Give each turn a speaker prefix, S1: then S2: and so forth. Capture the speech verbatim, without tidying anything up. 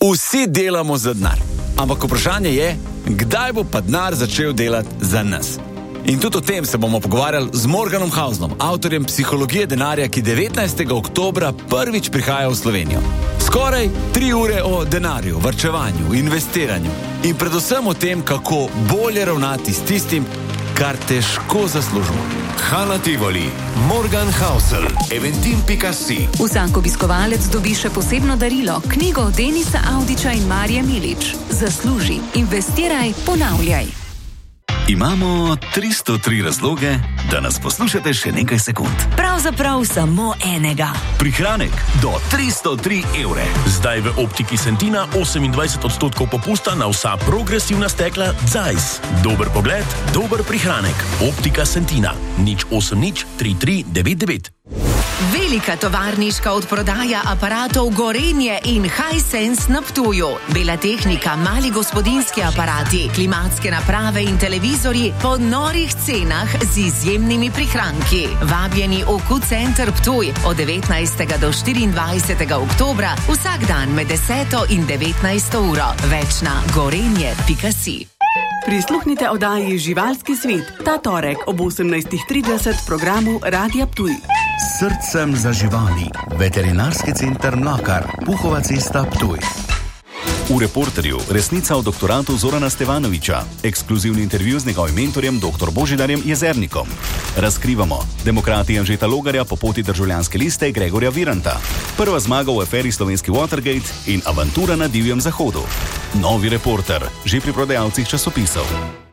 S1: Vsi delamo za denar, ampak vprašanje je, kdaj bo pa denar začel delati za nas. In tudi o tem se bomo pogovarjali z Morganom Hausnom, avtorjem Psihologije denarja, ki devetnajstega oktobra prvič prihaja v Slovenijo. Skoraj tri ure o denarju, varčevanju, investiranju in predvsem o tem, kako bolje ravnati s tistim, kar težko zaslužimo.
S2: Hala Tivoli, Morgan Housel, eventim pika si.
S3: Vsak obiskovalec dobi še posebno darilo, knjigo Denisa Avdića in Marije Milič. Zasluži, investiraj, ponavljaj.
S4: Imamo tristo tri razloge, da nas poslušate še nekaj sekund.
S5: Pravzaprav samo enega.
S4: Prihranek do tristo tri evre.
S6: Zdaj v Optiki Sentina osemindvajset odstotkov popusta na vsa progresivna stekla Zeiss. Dober pogled, dober prihranek. Optika Sentina. nič osem nič tri tri devet devet.
S7: Velika tovarniška odprodaja aparatov Gorenje in Hisense na Ptuju. Bela tehnika, mali gospodinjski aparati, klimatske naprave in televizorji po norih cenah z izjemnimi prihranki. Vabljeni v Q-center Ptuj od devetnajstega do štiriindvajsetega oktobra vsak dan med deseto in devetnajsto uro. Več na gorenje pika si.
S8: Prisluhnite oddaji Živalski svet ta torek ob osemnajstih trideset v programu Radia Ptuj.
S9: Srcem za živali. Veterinarski center Mlakar, Puhova cesta, Ptuj.
S4: V Reporterju resnica o doktoratu Zorana Stevanovića. Ekskluzivni intervju z njegovim mentorjem dr. Božidarjem Jezernikom. Razkrivamo demokrati Anžeta Logarja po poti državljanske liste Gregorja Viranta. Prva zmaga v aferi slovenski Watergate in avantura na divjem zahodu. Novi Reporter, že pri prodajalcih časopisov.